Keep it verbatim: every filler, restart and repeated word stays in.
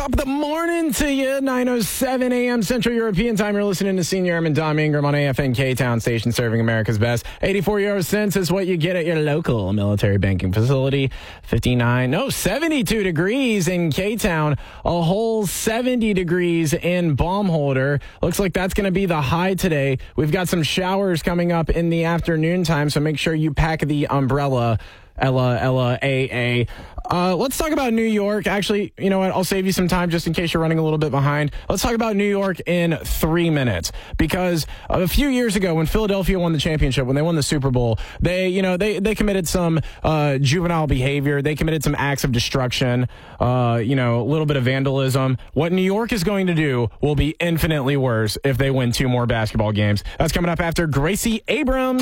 Top of the morning to you, nine oh seven a.m. Central European Time. You're listening to Senior Airman Dom Ingram on A F N K-Town Station, serving America's best. eighty-four euro cents is what you get at your local military banking facility. fifty-nine, no, seventy-two degrees in K-Town. A whole seventy degrees in Baumholder. Looks like that's going to be the high today. We've got some showers coming up in the afternoon time, so make sure you pack the umbrella. Ella, Ella, A, A. Uh, let's talk about New York. Actually, you know what? I'll save you some time just in case you're running a little bit behind. Let's talk about New York in three minutes. Because a few years ago when Philadelphia won the championship, when they won the Super Bowl, they, you know, they, they committed some uh, juvenile behavior. They committed some acts of destruction, uh, you know, a little bit of vandalism. What New York is going to do will be infinitely worse if they win two more basketball games. That's coming up after Gracie Abrams.